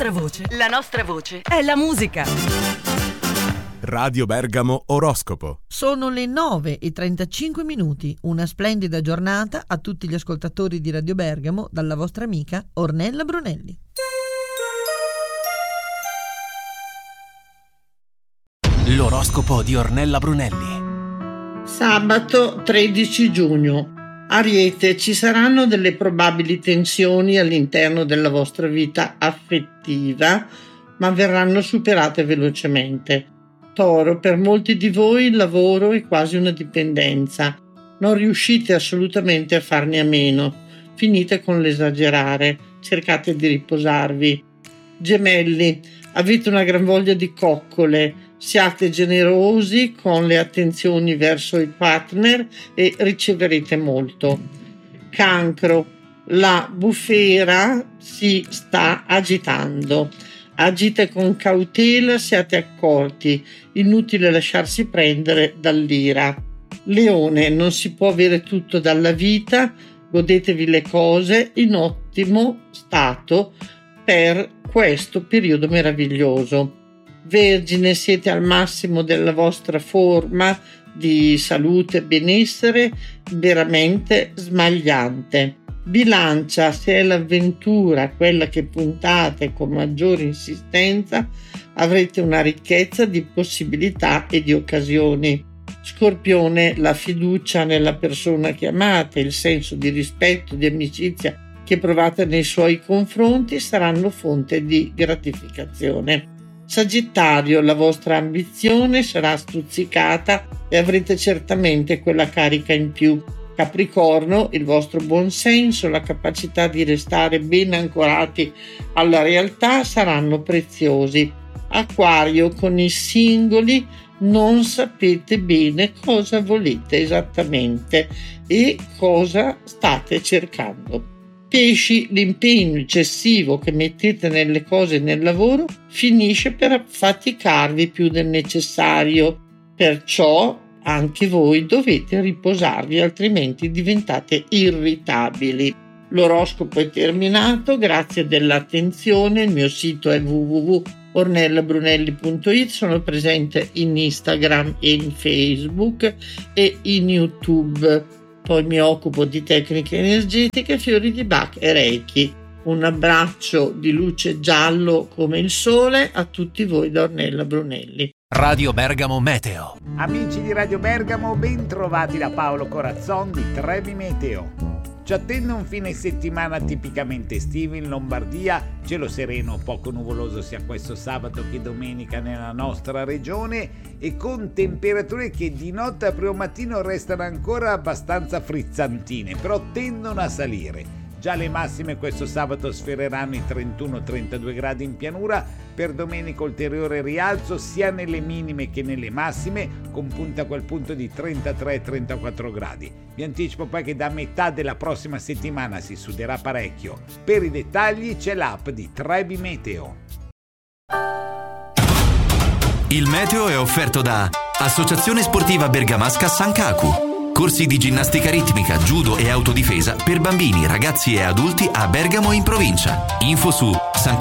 La nostra voce è la musica. Radio Bergamo Oroscopo. Sono le 9:35. Una splendida giornata a tutti gli ascoltatori di Radio Bergamo dalla vostra amica Ornella Brunelli. L'oroscopo di Ornella Brunelli. Sabato 13 giugno. Ariete, ci saranno delle probabili tensioni all'interno della vostra vita affettiva, ma verranno superate velocemente. Toro, per molti di voi il lavoro è quasi una dipendenza. Non riuscite assolutamente a farne a meno. Finite con l'esagerare. Cercate di riposarvi. Gemelli, avete una gran voglia di coccole. Siate generosi con le attenzioni verso i partner e riceverete molto. Cancro, la bufera si sta agitando. Agite con cautela, siate accorti, inutile lasciarsi prendere dall'ira. Leone, non si può avere tutto dalla vita, godetevi le cose in ottimo stato per questo periodo meraviglioso. Vergine, siete al massimo della vostra forma di salute e benessere, veramente smagliante. Bilancia, se è l'avventura quella che puntate con maggiore insistenza, avrete una ricchezza di possibilità e di occasioni. Scorpione, la fiducia nella persona che amate, il senso di rispetto, di amicizia che provate nei suoi confronti saranno fonte di gratificazione. Sagittario, la vostra ambizione sarà stuzzicata e avrete certamente quella carica in più. Capricorno, il vostro buonsenso, la capacità di restare ben ancorati alla realtà saranno preziosi. Acquario, con i singoli non sapete bene cosa volete esattamente e cosa state cercando. Pesci, l'impegno eccessivo che mettete nelle cose e nel lavoro finisce per affaticarvi più del necessario, perciò anche voi dovete riposarvi, altrimenti diventate irritabili. L'oroscopo è terminato, grazie dell'attenzione. Il mio sito è www.ornellabrunelli.it, sono presente in Instagram e in Facebook e in YouTube. Poi mi occupo di tecniche energetiche, fiori di Bach e Reiki. Un abbraccio di luce giallo come il sole a tutti voi da Ornella Brunelli. Radio Bergamo Meteo. Amici di Radio Bergamo, ben trovati da Paolo Corazzon di Trevi Meteo. Ci attende un fine settimana tipicamente estivo in Lombardia, cielo sereno, poco nuvoloso sia questo sabato che domenica nella nostra regione e con temperature che di notte a primo mattino restano ancora abbastanza frizzantine, però tendono a salire. Già le massime questo sabato sfereranno i 31-32 gradi in pianura, per domenica ulteriore rialzo sia nelle minime che nelle massime, con punta a quel punto di 33-34 gradi. Vi anticipo poi che da metà della prossima settimana si suderà parecchio. Per i dettagli c'è l'app di Trevi Meteo. Il meteo è offerto da Associazione Sportiva Bergamasca Sankaku. Corsi di ginnastica ritmica, judo e autodifesa per bambini, ragazzi e adulti a Bergamo in provincia. Info su